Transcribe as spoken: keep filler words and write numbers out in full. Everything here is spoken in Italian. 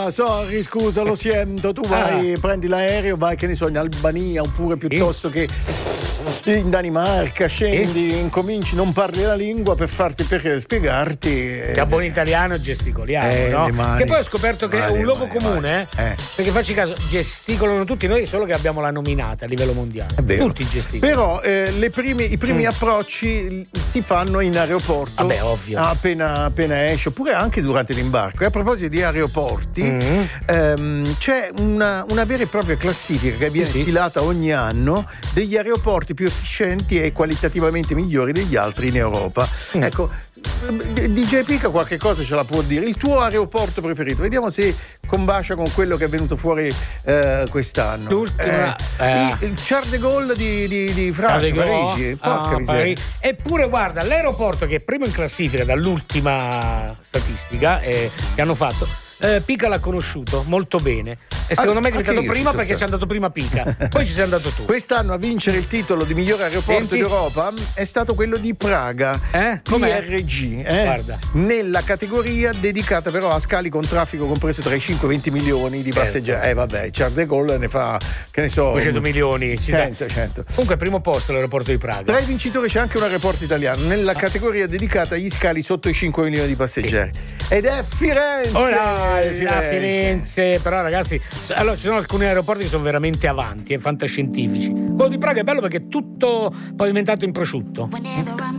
Ah, sorry, scusa, lo sento. Tu vai, ah. prendi l'aereo, vai, che ne so, in Albania oppure piuttosto eh? che in Danimarca, scendi, eh? incominci, non parli la lingua per farti per spiegarti. Da buon italiano gesticoliamo, eh, no? Mani, che poi ho scoperto che mani, è un luogo mani, comune, mani. Eh? perché facci caso, gesticolano tutti noi, solo che abbiamo la nominata a livello mondiale. Tutti gesticolano. Però eh, le prime, i primi mm. approcci si fanno in aeroporto. Vabbè, ovvio. Appena, appena esce, oppure anche durante l'imbarco. E a proposito di aeroporti, mm. ehm, c'è una, una vera e propria classifica che viene sì, stilata sì. ogni anno degli aeroporti più efficienti e qualitativamente migliori degli altri in Europa. Mm. Ecco, D J Pica qualche cosa ce la può dire. Il tuo aeroporto preferito? Vediamo se combacia con quello che è venuto fuori eh, quest'anno. L'ultima, eh, eh. Il, il Charles de Gaulle di, di, di Francia, Parigi. Porca ah, miseria. Parigi. Eppure guarda, l'aeroporto che è primo in classifica dall'ultima statistica eh, che hanno fatto, eh, Pica l'ha conosciuto molto bene. E secondo ah, me è diventato prima perché ci è andato prima Pica. Poi ci sei andato tu. Quest'anno a vincere il titolo di miglior aeroporto Senti? d'Europa è stato quello di Praga, eh? P R G, eh? Guarda. Nella categoria dedicata però a scali con traffico compreso tra i cinque e i venti milioni di passeggeri. Eh vabbè, Charles de Gaulle ne fa, che ne so, duecento milioni. cento, cento. Comunque primo posto l'aeroporto di Praga. Tra i vincitori c'è anche un aeroporto italiano nella ah. categoria dedicata agli scali sotto i cinque milioni di passeggeri. Sì. Ed è Firenze. Oh no, Firenze. Firenze. Però ragazzi, allora ci sono alcuni aeroporti che sono veramente avanti e fantascientifici. Quello di Praga è bello perché è tutto pavimentato in prosciutto.